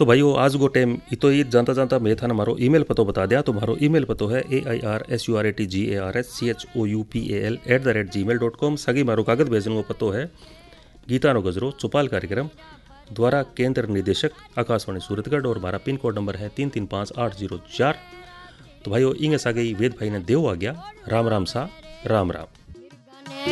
तो भाइयों आज गो टाइम इतो ही जानता जानता मैं था मारो ईमेल पतो बता दिया। तो मारो ईमेल पतो है AIRSURATGARSCHOUPAL@gmail.com। सगी मारो कागज भेजने को पतो है गीता नो गजरो चौपाल कार्यक्रम द्वारा केंद्र निदेशक आकाशवाणी सूरतगढ़ और हमारा पिन कोड नंबर है 335804। तो भाइयों इंगे सागे वेद भाई ने देव आ गया। राम राम सा राम राम।